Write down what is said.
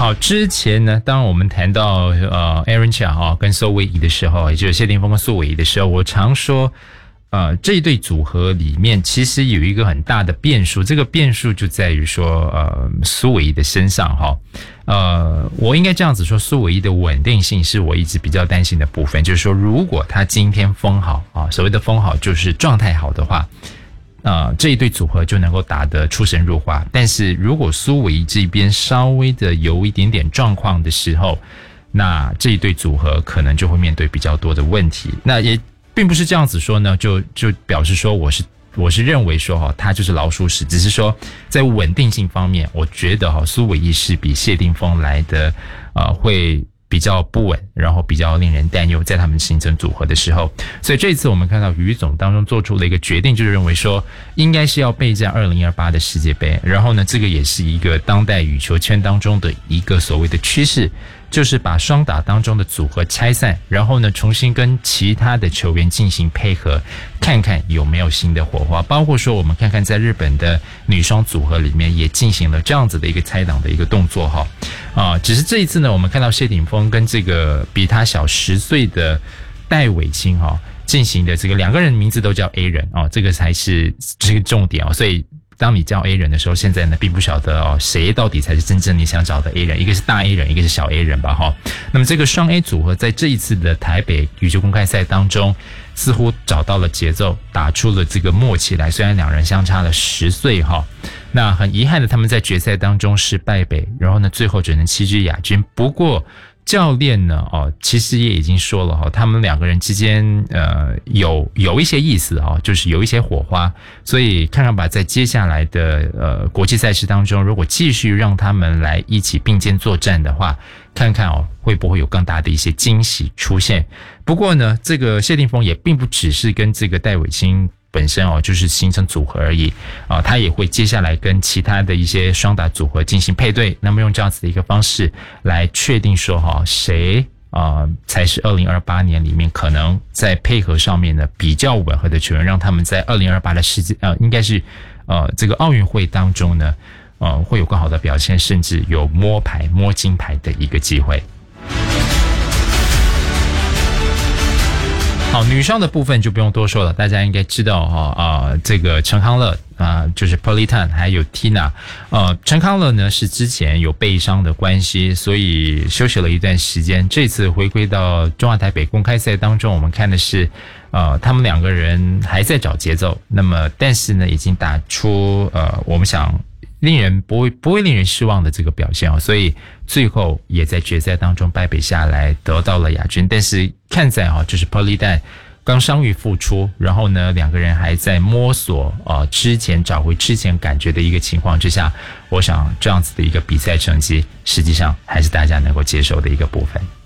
好，之前呢，当我们谈到Aaron Chia 跟苏伟仪的时候，也就是谢霆锋跟苏伟仪的时候，我常说这一对组合里面其实有一个很大的变数，这个变数就在于说苏伟仪的身上我应该这样子说，苏伟仪的稳定性是我一直比较担心的部分，就是说如果他今天封好所谓的封好就是状态好的话，这一对组合就能够打得出神入化。但是如果苏伟仪这边稍微的有一点点状况的时候，那这一对组合可能就会面对比较多的问题。那也并不是这样子说呢，就表示说我是认为说他就是老鼠屎，只是说在稳定性方面，我觉得苏伟仪是比谢霆锋来的会比较不稳，然后比较令人担忧，在他们形成组合的时候。所以这一次我们看到于总当中做出了一个决定，就是认为说应该是要备战2028的世界杯，然后呢这个也是一个当代羽球圈当中的一个所谓的趋势，就是把双打当中的组合拆散，然后呢重新跟其他的球员进行配合，看看有没有新的火花。包括说我们看看在日本的女双组合里面也进行了这样子的一个拆档的一个动作只是这一次呢，我们看到谢霆锋跟这个比他小10岁的戴伟清进行的这个两个人名字都叫 A 人这个才是这个重点所以当你叫 A 人的时候，现在呢并不晓得谁到底才是真正你想找的 A 人，一个是大 A 人，一个是小 A 人吧那么这个双 A 组合在这一次的台北羽球公开赛当中似乎找到了节奏，打出了这个默契来，虽然两人相差了10岁那很遗憾的他们在决赛当中是败北，然后呢最后只能栖居亚军。不过教练呢其实也已经说了他们两个人之间有一些意思就是有一些火花，所以看看吧，在接下来的国际赛事当中，如果继续让他们来一起并肩作战的话，看看会不会有更大的一些惊喜出现。不过呢，这个谢霆锋也并不只是跟这个戴伟清本身就是形成组合而已他也会接下来跟其他的一些双打组合进行配对，那么用这样子的一个方式来确定说谁才是2028年里面可能在配合上面呢比较吻合的球员，让他们在2028的世界应该是这个奥运会当中呢会有更好的表现，甚至有摸金牌的一个机会。好，女双的部分就不用多说了，大家应该知道这个陈康乐就是 Politano 还有 Tina 陈康乐呢是之前有背伤的关系，所以休息了一段时间，这次回归到中华台北公开赛当中，我们看的是他们两个人还在找节奏，那么但是呢已经打出我们想不会令人失望的这个表现所以最后也在决赛当中败北下来，得到了亚军。但是看在就是 Politano 刚伤愈复出，然后呢两个人还在摸索找回之前感觉的一个情况之下，我想这样子的一个比赛成绩实际上还是大家能够接受的一个部分。